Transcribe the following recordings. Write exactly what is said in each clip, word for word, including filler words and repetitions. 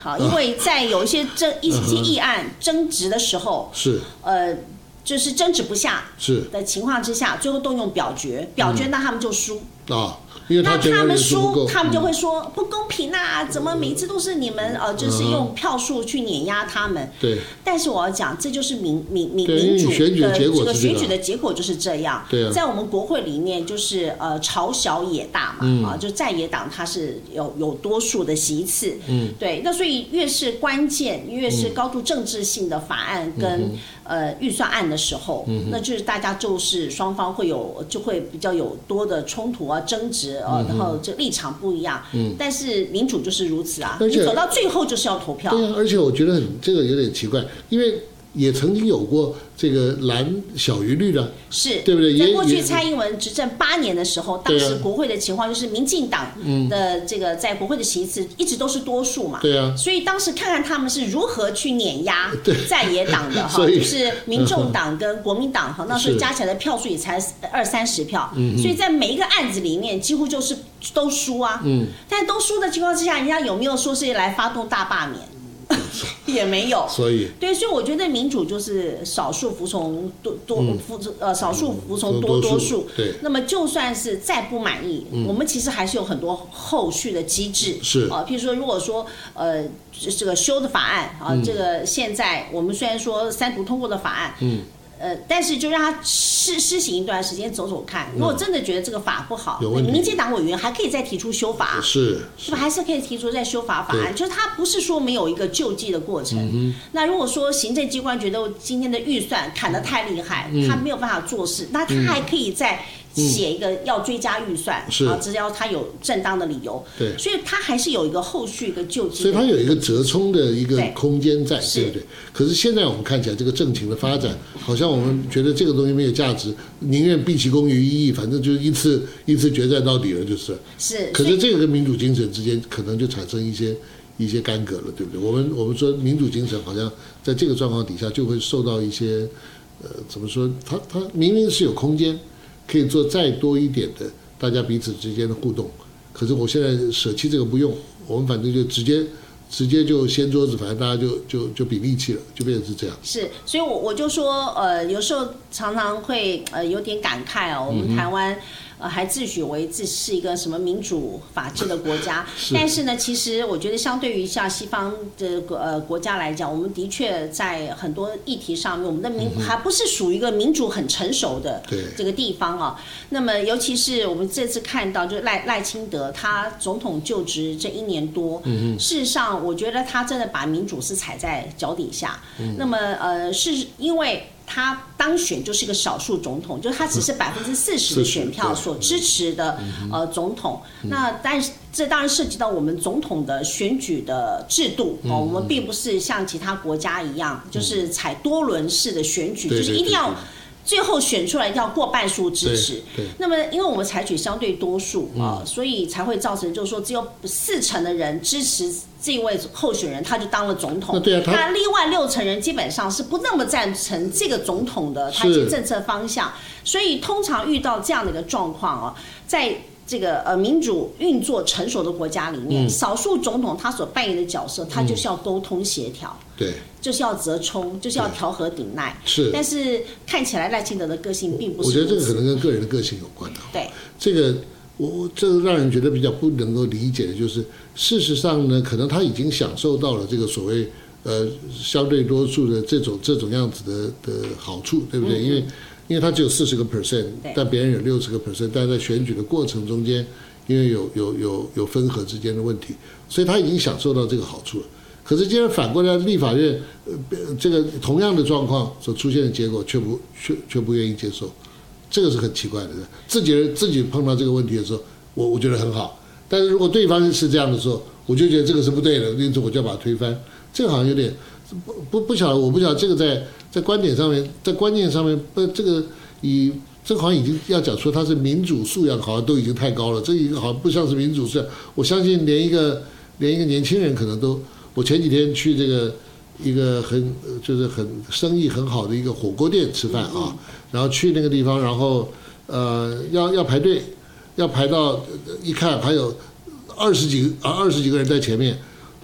好，因为在有一些争一些议案争执的时候， 是呃，就是争执不下是的情况之下，最后动用表决，表决那他们就输啊。因为他那他们输， 输他们就会说不公平啊！怎么每一次都是你们呃，就是用票数去碾压他们？ 对。 但是我要讲，这就是民民民民主的这个选举的结果就是这样。 对啊。 在我们国会里面，就是呃朝小野大嘛，啊，就在野党它是有有多数的席次。嗯。对，那所以越是关键、越是高度政治性的法案跟呃预算案的时候，那就是大家就是双方会有就会比较有多的冲突啊、争执。呃，然后这立场不一样，嗯，但是民主就是如此啊，你走到最后就是要投票。 对啊，而且我觉得很这个有点奇怪，因为也曾经有过这个蓝小于绿的， 是对不对？ 在过去蔡英文执政八年的时候，当时国会的情况就是民进党的这个在国会的席次一直都是多数嘛， 对啊， 所以当时看看他们是如何去碾压在野党的哈，就是民众党跟国民党哈，那时候加起来的票数也才二三十票，所以在每一个案子里面几乎就是都输啊，嗯，但都输的情况之下，人家有没有说是来发动大罢免？也没有， 所以对，所以我觉得民主就是少数服从多多服呃少数服从多多数。 对， 那么就算是再不满意，我们其实还是有很多后续的机制。 是啊，譬如说，如果说呃这个修的法案啊，这个现在我们虽然说三读通过的法案，嗯。呃，但是就让他施施行一段时间，走走看。如果真的觉得这个法不好，民进党委员还可以再提出修法， 是是吧？还是可以提出再修法法案，就是他不是说没有一个救济的过程。嗯、那如果说行政机关觉得今天的预算砍得太厉害，嗯、他没有办法做事，那他还可以再写一个要追加预算， 是啊，只要他有正当的理由。 对， 所以他还是有一个后续一个救济， 所以他有一个折冲的一个空间在， 对不对？可是现在我们看起来这个政情的发展，好像我们觉得这个东西没有价值，宁愿毕其功于一役，反正就是一次一次决战到底了，就是。 是。 可是这个跟民主精神之间可能就产生一些一些干戈了，对不对？我们我们说民主精神好像在这个状况底下就会受到一些呃怎么说？它它明明是有空间可以做再多一点的大家彼此之间的互动，可是我现在舍弃这个不用，我们反正就直接。直接就掀桌子，反正大家就就就比力气了，就变成是这样。 是，所以我我就说，呃，有时候常常会呃有点感慨哦，我们台湾。呃，还自诩为自是一个什么民主法治的国家，是但是呢，其实我觉得相对于像西方的呃国家来讲，我们的确在很多议题上面，我们的民、嗯、还不是属于一个民主很成熟的这个地方啊。那么，尤其是我们这次看到，就是赖赖清德他总统就职这一年多，嗯、事实上，我觉得他真的把民主是踩在脚底下。嗯、那么，呃，是因为。他当选就是一个少数总统，就是他只是百分之四十的选票所支持的呃总统。那但是这当然涉及到我们总统的选举的制度哦，我们并不是像其他国家一样，就是采多轮式的选举，就是一定要。最后选出来要过半数支持，那么因为我们采取相对多数啊、呃，所以才会造成就是说只有四成的人支持这位候选人，他就当了总统。 那对啊， 那另外六成人基本上是不那么赞成这个总统的他一些政策方向，所以通常遇到这样的一个状况啊，在。这个呃民主运作成熟的国家里面，嗯、少数总统他所扮演的角色，他就是要沟通协调， 对， 就是要折冲，就是要调和顶耐。 是， 但是看起来赖清德的个性并不是。 我觉得这个可能跟个人的个性有关的。 对， 这个我我这个让人觉得比较不能够理解的就是，事实上呢，可能他已经享受到了这个所谓呃相对多数的这种这种样子的的好处，对不对？嗯、因为。因为他只有四十个 percent， 但别人有六十个 percent， 但在选举的过程中间，因为有有有有分合之间的问题，所以他已经享受到这个好处了。可是，既然反过来，立法院呃这个同样的状况所出现的结果却不却却不愿意接受，这个是很奇怪的。自己人自己碰到这个问题的时候，我我觉得很好，但是如果对方是这样的时候，我就觉得这个是不对的，因此我就要把它推翻。这个好像有点不不不晓得，我不晓得这个在。在观点上面，在观念上面，呃，这个以这个好像已经要讲说它是民主素养，好像都已经太高了。这一个好像不像是民主素养。我相信连一个连一个年轻人可能都，我前几天去这个一个很就是很生意很好的一个火锅店吃饭啊，然后去那个地方，然后呃要要排队，要排到一看还有二十几啊二十几个人在前面。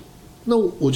那我